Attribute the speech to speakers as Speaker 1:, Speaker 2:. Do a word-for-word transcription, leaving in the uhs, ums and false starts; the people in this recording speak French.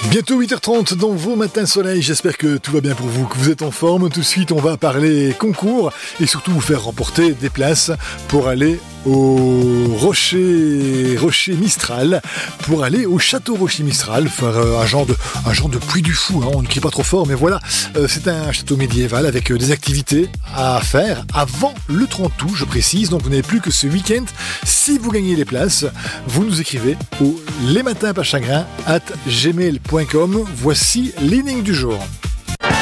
Speaker 1: Bientôt huit heures trente dans vos matins soleil, j'espère que tout va bien pour vous, que vous êtes en forme. Tout de suite on va parler concours et surtout vous faire remporter des places pour aller au Rocher, Rocher Mistral, pour aller au château Rocher Mistral, faire euh, un genre de, un genre de Puy du Fou, hein, on ne crie pas trop fort, mais voilà, euh, c'est un château médiéval avec euh, des activités à faire avant le trente août, je précise, donc vous n'avez plus que ce week-end. Si vous gagnez les places, vous nous écrivez au lesmatinspachagrin arobase gmail point com. Voici l'énigme du jour.